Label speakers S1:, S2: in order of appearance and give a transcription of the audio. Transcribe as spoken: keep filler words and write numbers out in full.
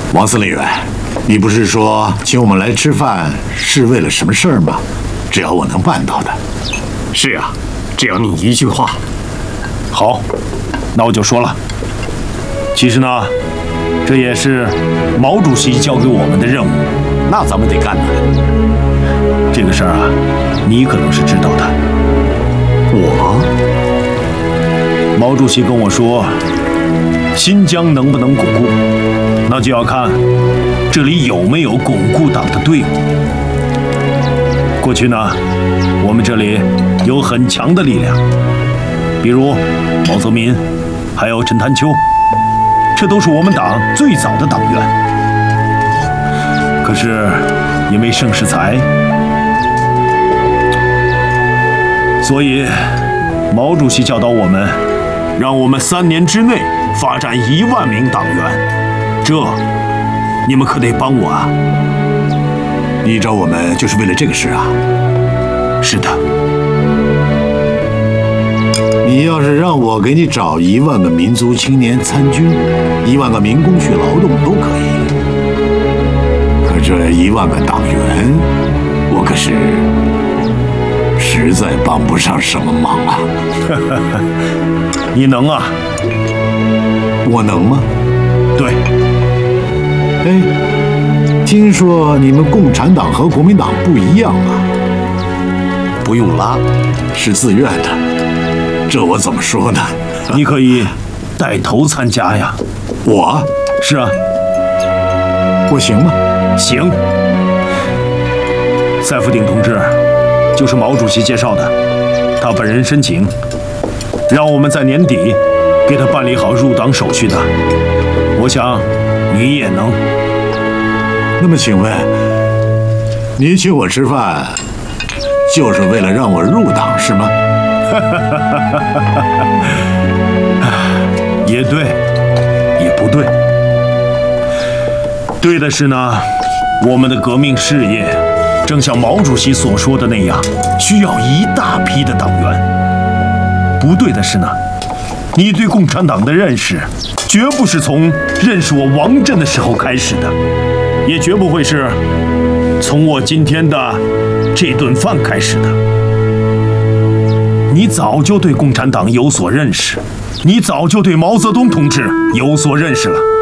S1: 王司令员，你不是说请我们来吃饭是为了什么事儿吗？只要我能办到的。
S2: 是啊，只要你一句话。
S3: 好，那我就说了。其实呢，这也是毛主席交给我们的任务。
S1: 那咱们得干呢。
S3: 这个事儿啊，你可能是知道的。
S1: 我？
S3: 毛主席跟我说，新疆能不能巩固，那就要看这里有没有巩固党的队伍。过去呢，我们这里有很强的力量，比如毛泽民，还有陈潭秋，这都是我们党最早的党员。可是因为盛世才，所以毛主席教导我们，让我们三年之内发展一万名党员，这你们可得帮我啊！
S1: 你找我们就是为了这个事啊？
S3: 是的。
S1: 你要是让我给你找一万个民族青年参军，一万个民工去劳动都可以。可这一万个党员，我可是实在帮不上什么忙啊。
S3: 你能啊？
S1: 我能吗？
S3: 对。
S1: 哎，听说你们共产党和国民党不一样啊？不用拉，是自愿的。这我怎么说呢？
S3: 你可以带头参加呀。
S1: 我？
S3: 是啊。
S1: 我行吗？
S3: 行。赛福鼎同志就是毛主席介绍的，他本人申请，让我们在年底给他办理好入党手续的。我想你也能。
S1: 那么请问，你请我吃饭，就是为了让我入党是吗？
S3: 也对，也不对。对的是呢，我们的革命事业正像毛主席所说的那样，需要一大批的党员。不对的是呢，你对共产党的认识，绝不是从认识我王震的时候开始的，也绝不会是从我今天的这顿饭开始的。你早就对共产党有所认识，你早就对毛泽东同志有所认识了。